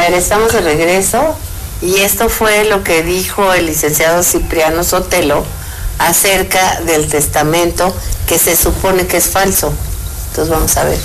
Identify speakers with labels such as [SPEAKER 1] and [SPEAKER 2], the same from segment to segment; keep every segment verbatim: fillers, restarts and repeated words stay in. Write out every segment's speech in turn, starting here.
[SPEAKER 1] ver, estamos de regreso y esto fue lo que dijo el licenciado Cipriano Sotelo acerca del testamento que se supone que es falso. Entonces vamos a ver.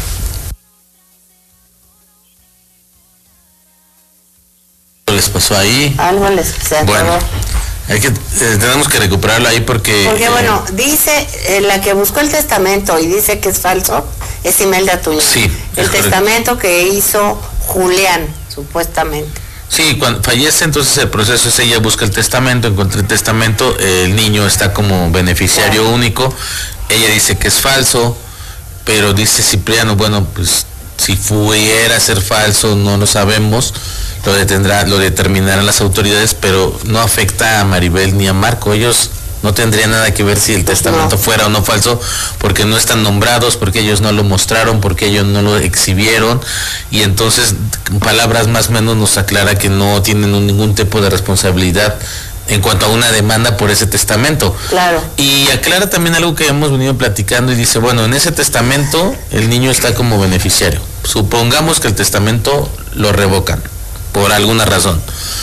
[SPEAKER 2] ¿Les pasó ahí?
[SPEAKER 1] Algo les se
[SPEAKER 2] Bueno, hay que, eh, tenemos que recuperarlo ahí porque...
[SPEAKER 1] Porque
[SPEAKER 2] eh,
[SPEAKER 1] bueno, dice, eh, la que buscó el testamento y dice que es falso, es Imelda Tuño.
[SPEAKER 2] Sí.
[SPEAKER 1] El testamento que hizo Julián, supuestamente.
[SPEAKER 2] Sí, cuando fallece entonces el proceso es ella busca el testamento, encuentra el testamento, eh, el niño está como beneficiario
[SPEAKER 1] Claro.
[SPEAKER 2] único, ella dice que es falso, pero dice Cipriano, bueno, pues si pudiera ser falso, no lo sabemos, lo detendrá, lo determinarán las autoridades, pero no afecta a Maribel ni a Marco, ellos no tendrían nada que ver si el testamento
[SPEAKER 1] No.
[SPEAKER 2] fuera o no falso, porque no están nombrados, porque ellos no lo mostraron, porque ellos no lo exhibieron, y entonces, palabras más o menos nos aclara que no tienen un- ningún tipo de responsabilidad en cuanto a una demanda por ese testamento.
[SPEAKER 1] Claro.
[SPEAKER 2] Y aclara también algo que hemos venido platicando y dice, bueno, en ese testamento el niño está como beneficiario. Supongamos que el testamento lo revocan por alguna razón.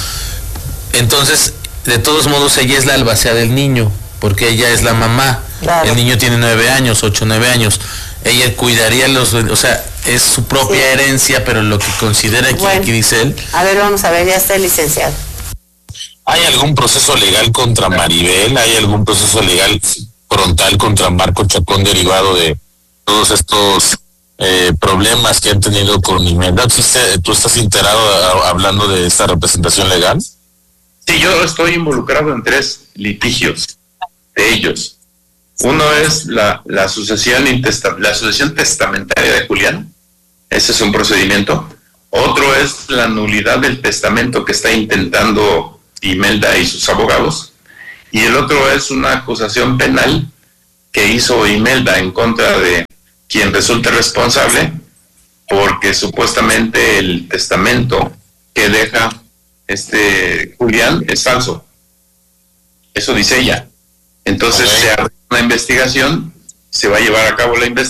[SPEAKER 2] Entonces, de todos modos, ella es la albacea del niño, porque ella es la mamá.
[SPEAKER 1] Claro.
[SPEAKER 2] El niño tiene nueve años, ocho, nueve años. Ella cuidaría los, o sea, es su propia
[SPEAKER 1] Sí.
[SPEAKER 2] herencia, pero lo que considera aquí,
[SPEAKER 1] Bueno.
[SPEAKER 2] aquí dice él.
[SPEAKER 1] A ver, vamos a ver, ya está el licenciado.
[SPEAKER 3] ¿Hay algún proceso legal contra Maribel? ¿Hay algún proceso legal frontal contra Marco Chacón derivado de todos estos eh, problemas que han tenido con Imelda? ¿Existe- ¿Tú estás enterado a- hablando de esta representación legal?
[SPEAKER 4] Sí, yo estoy involucrado en tres litigios de ellos. Uno es la, la, sucesión intesta, la sucesión testamentaria de Julián. Ese es un procedimiento. Otro es la nulidad del testamento que está intentando Imelda y sus abogados. Y el otro es una acusación penal que hizo Imelda en contra de quien resulte responsable, porque supuestamente el testamento que deja este Julián es falso. Eso dice ella. Entonces
[SPEAKER 3] Ok.
[SPEAKER 4] se abre una investigación, se va a llevar a cabo la investigación.